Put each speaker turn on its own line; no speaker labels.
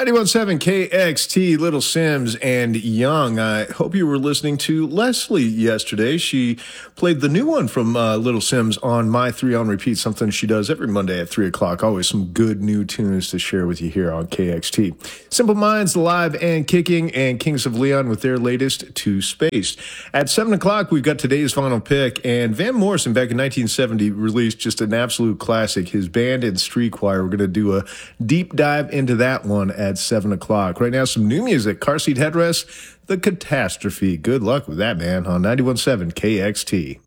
91.7 KXT, Little Sims and Young. I hope you were listening to Leslie yesterday. She played the new one from Little Sims on My 3 on Repeat, something she does every Monday at 3 o'clock. Always some good new tunes to share with you here on KXT. Simple Minds, Live and Kicking, and Kings of Leon with their latest To Space. At 7 o'clock, we've got today's final pick, and Van Morrison back in 1970 released just an absolute classic, his Band and Street Choir. We're going to do a deep dive into that one at 7 o'clock. Right now, some new music. Car Seat Headrest, The Catastrophe. Good luck with that, man, on 91.7 KXT.